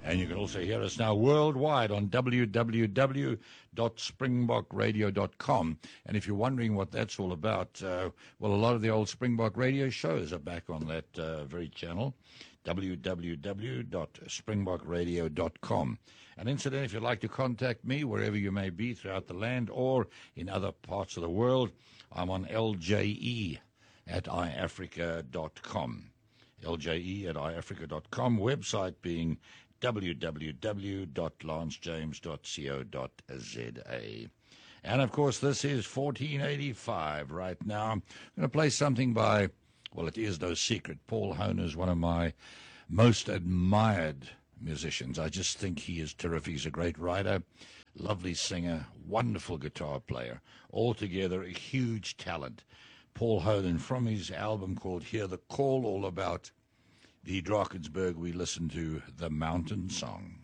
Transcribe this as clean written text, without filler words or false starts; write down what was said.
And you can also hear us now worldwide on www.springbokradio.com. And if you're wondering what that's all about, well, a lot of the old Springbok radio shows are back on that very channel, www.springbokradio.com. And incidentally, if you'd like to contact me, wherever you may be throughout the land or in other parts of the world, I'm on lje@iafrica.com. lje@iafrica.com, website being www.lancejames.co.za. And, of course, this is 1485 right now. I'm going to play something by, well, it is no secret, Paul Hohner is one of my most admired musicians. I just think he is terrific. He's a great writer, lovely singer, wonderful guitar player, altogether a huge talent. Paul Hohner, from his album called Hear the Call, all about the Drakensberg, we listen to The Mountain Song.